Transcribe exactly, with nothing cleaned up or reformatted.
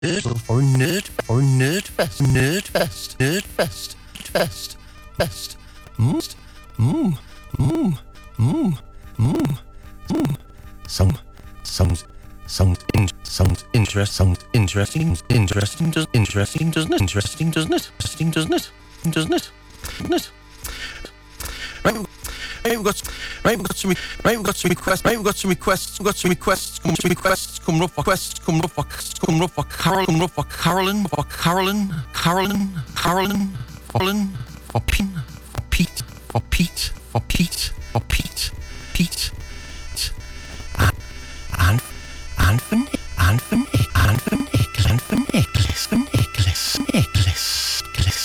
nerd for nerd for nerd fest nerd fest nerd fest fest fest mm mm mm mm mm mm some sounds sounds in sounds interest sounds interesting interesting does interesting doesn't it interesting doesn't it interesting doesn't it doesn't it doesn't it right right we got right we got some right we got some requests right we got some requests we got some requests come some requests come up for requests come up for come up for Carol come up for Carolyn for Carolyn Carolyn Carolyn Carolyn for Pete for Pete for Pete for Pete for Pete